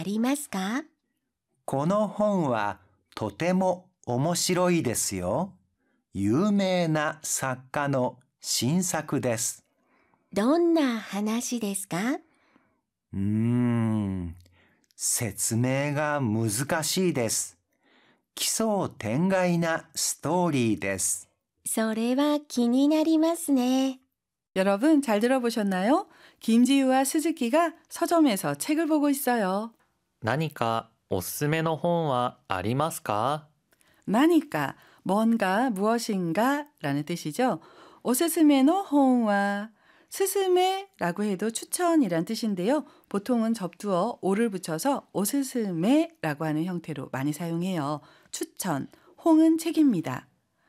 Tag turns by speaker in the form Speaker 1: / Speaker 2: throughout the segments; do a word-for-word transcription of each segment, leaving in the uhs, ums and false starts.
Speaker 1: りますか？
Speaker 2: この本はとても面白いですよ。有名な作家の新作です。
Speaker 1: どんな話ですか？
Speaker 2: うーん、説明が難しいです。奇想天外なストーリーです。
Speaker 1: それは気になりますね。
Speaker 3: 여러분 잘 들어보셨나요? 김지우와 스즈키가 서점에서 책을 보고 있어요.
Speaker 4: 何かおすすめの本はありますか?
Speaker 3: 나니까 뭔가 무엇인가 라는 뜻이죠. 오스스메노 호응와 스스메라고 해도 추천이란 뜻인데요. 보통은 접두어 오를 붙여서 오스스메라고 하는 형태로 많이 사용해요. 추천, 홍은 책입니다.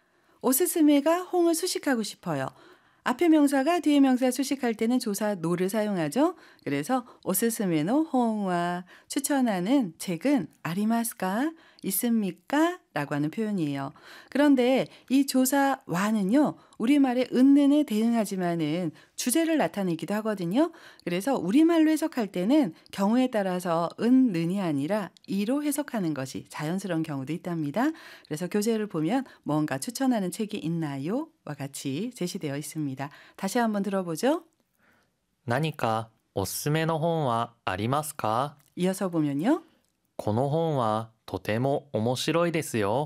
Speaker 3: 오스스메가 홍을 수식하고 싶어요. 앞에 명사가 뒤에 명사 수식할 때는 조사 노를 사용하죠. 그래서 오스스메노 홍와 추천하는 책은 아리마스까? 있습니까? 라고 하는 표현이에요. 그런데 이 조사 와는요. 우리말의 은는에 대응하지만은 주제를 나타내기도 하거든요. 그래서 우리말로 해석할 때는 경우에 따라서 은, 는이 아니라 이로 해석하는 것이 자연스러운 경우도 있답니다. 그래서 교재를 보면 뭔가 추천하는 책이 있나요? 와 같이 제시되어 있습니다. 다시 한번 들어보죠.
Speaker 4: 何かおすすめの本はありますか?
Speaker 3: 이어서 보면요.
Speaker 4: この本はとても面白いですよ.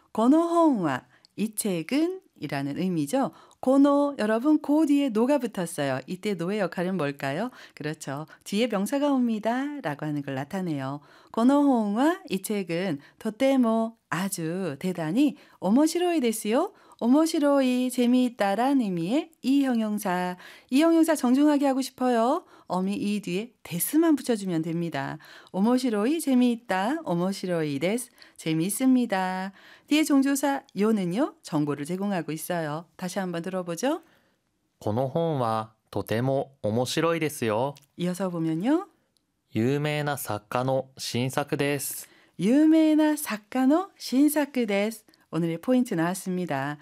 Speaker 3: 고노홍와 이 책은 이라는 의미죠. 고노 여러분 고 뒤에 노가 붙었어요. 이때 노의 역할은 뭘까요? 그렇죠. 뒤에 명사가 옵니다 라고 하는 걸 나타내요. 고노홍와 이 책은 도테모 아주 대단히 오모시로이 데스요. 오모시로이 재미있다란 의미의 이 형용사. 이 형용사 정중하게 하고 싶어요. 어미 이 뒤에 데스만 붙여주면 됩니다. 오모시로이 재미있다. 오모시로이 데스. 재미있습니다. 뒤에 종조사 요는요. 정보를 제공하고 있어요. 다시 한번 들어보죠.
Speaker 4: この本はとても面白いですよ.
Speaker 3: 이어서 보면요.
Speaker 4: 有名な作家の新作です.
Speaker 3: 유메나 사카노 신사크 데스. 오늘의 포인트 나왔습니다.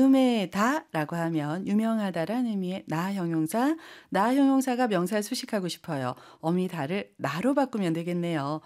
Speaker 3: 유메다라고 하면 유명하다라는 의미의 나 형용사, 나 형용사가 명사를 수식하고 싶어요. 어미다를 나로 바꾸면 되겠네요.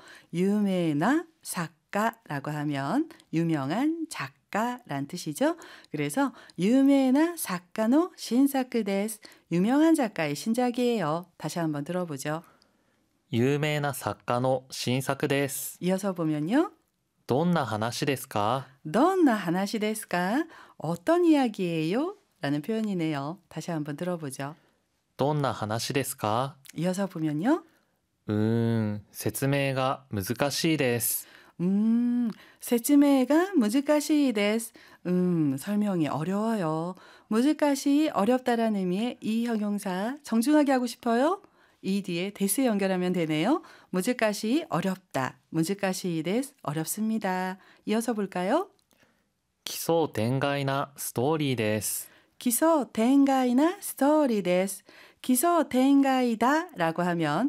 Speaker 3: 유메나 사카라고 하면 유명한 작가란 뜻이죠. 그래서 유메나 사카노 신사크 데스. 유명한 작가의 신작이에요. 다시 한번 들어보죠.
Speaker 4: 有名な作家の新作です.
Speaker 3: 이어서 보면요.
Speaker 4: どんな話ですか?
Speaker 3: 너나 하나시 데스까? 어떤 이야기예요? 라는 표현이네요. 다시 한번 들어보죠.
Speaker 4: どんな話ですか?
Speaker 3: 이어서 보면요.
Speaker 4: うーん、説明が難しいです.
Speaker 3: 음, 세츠메가 무즈카시 데스. 음, 설명이 어려워요. 무즈카시 어렵다라는 의미의 이 형용사 정중하게 하고 싶어요? 이 뒤에 데스 연결하면 되네요. 무즈카시 어렵다. 무즈카시 데스 어렵습니다. 이어서 볼까요?
Speaker 4: 奇想天外なストーリーです.
Speaker 3: 기소 텐가이나 스토리 데스. 기소 텐가이다 라고 하면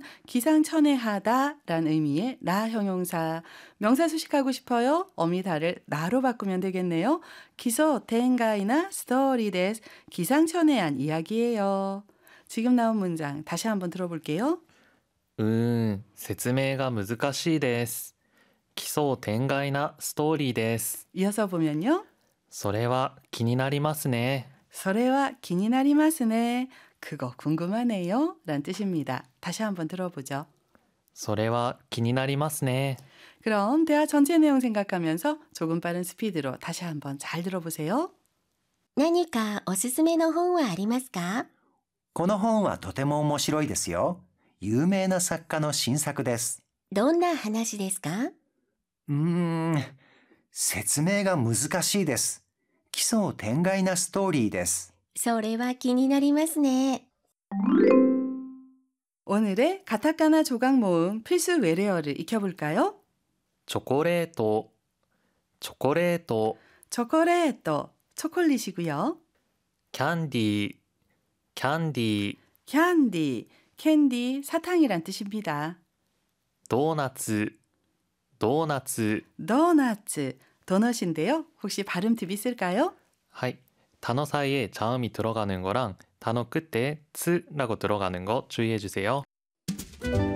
Speaker 3: 기상천외하다 라는 의미의 나 형용사. 명사 수식하고 싶어요? 어미다를 나로 바꾸면 되겠네요. 기소 텐가이나 스토리 데스. 기상천외한 이야기예요. 지금 나온 문장 다시 한번 들어볼게요.
Speaker 4: うーん、説明が難しいです. 奇想天外なストーリーです.
Speaker 3: 이어서 보면요.
Speaker 4: それは気になりますね.
Speaker 3: 서래와 기니나리마스네. 그거 궁금하네요. 라는 뜻입니다. 다시 한번 들어보죠.
Speaker 4: それは気になりますね.
Speaker 3: 그럼 대화 전체 내용 생각하면서 조금 빠른 스피드로 다시 한번 잘 들어보세요.
Speaker 1: 何かおすすめの本はありますか？
Speaker 2: この本はとても面白いですよ。有名な作家の新作です。
Speaker 1: どんな話ですか？
Speaker 2: うーん、説明が難しいです。奇想天外なストーリーです。
Speaker 1: それは気になりますね。
Speaker 3: 오늘의 가타카나 조각 모음 필수 외래어를 익혀볼까요?
Speaker 4: チョコレート、チョコレート,
Speaker 3: 초콜릿도 초콜릿이고요.
Speaker 4: キャンディー, キャンディー,
Speaker 3: 캔디, 캔디 사탕이란 뜻입니다.
Speaker 4: ドーナツ、ドーナツ.
Speaker 3: 도넛, 도넛인데요. 혹시 발음 팁 있을까요?
Speaker 4: はい. 단어 사이에 자음이 들어가는 거랑 단어 끝에 츠라고 들어가는 거 주의해 주세요.